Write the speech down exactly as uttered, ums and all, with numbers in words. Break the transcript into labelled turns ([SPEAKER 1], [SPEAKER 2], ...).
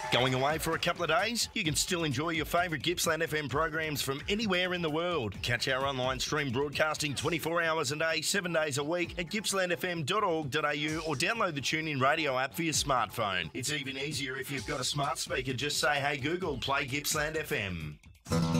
[SPEAKER 1] Going away for a couple of days? You can still enjoy your favourite Gippsland F M programs from anywhere in the world. Catch our online stream broadcasting twenty-four hours a day, seven days a week at gippsland f m dot org dot a u or download the TuneIn Radio app for your smartphone. It's even easier if you've got a smart speaker. Just say, hey Google, play Gippsland F M.